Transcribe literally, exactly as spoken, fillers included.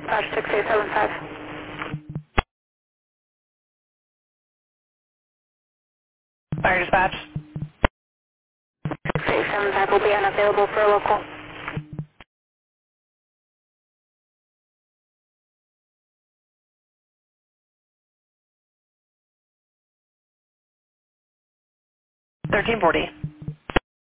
dispatch six eight seven five. Fire dispatch. six eight seven five will be unavailable for a local. thirteen forty.